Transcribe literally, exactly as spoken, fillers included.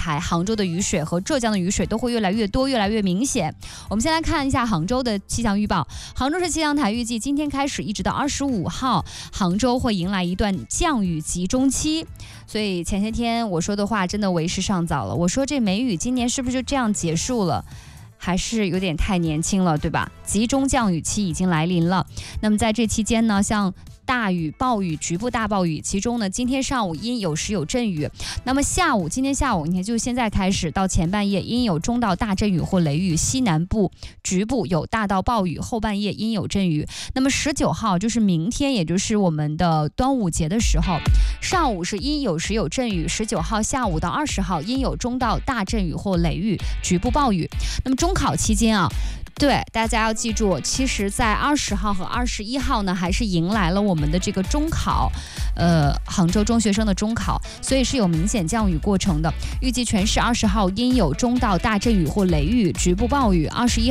台、杭州的雨水和浙江的雨水都会越来越多，越来越明显。我们先来看一下杭州的气象预报。杭州市气象台预计，今天开始一直到二十五号，杭州会迎来一段降雨集中期。所以前些天我说的话真的为时尚早了。我说这梅雨今年是不是就这样结束了？还是有点太年轻了，对吧？集中降雨期已经来临了。那么在这期间呢，像大雨、暴雨、局部大暴雨，其中呢，今天上午阴有时有阵雨。那么下午，今天下午，你看就现在开始到前半夜，阴有中到大阵雨或雷雨，西南部局部有大到暴雨，后半夜阴有阵雨。那么十九号就是明天，也就是我们的端午节的时候，上午是阴有时有阵雨，十九号下午到二十号阴有中到大阵雨或雷雨，局部暴雨。那么中考期间啊。对，大家要记住，其实在二十号和二十一号呢，还是迎来了我们的这个中考，呃，杭州中学生的中考，所以是有明显降雨过程的。预计全市二十号阴有中到大阵雨或雷雨，局部暴雨；二十一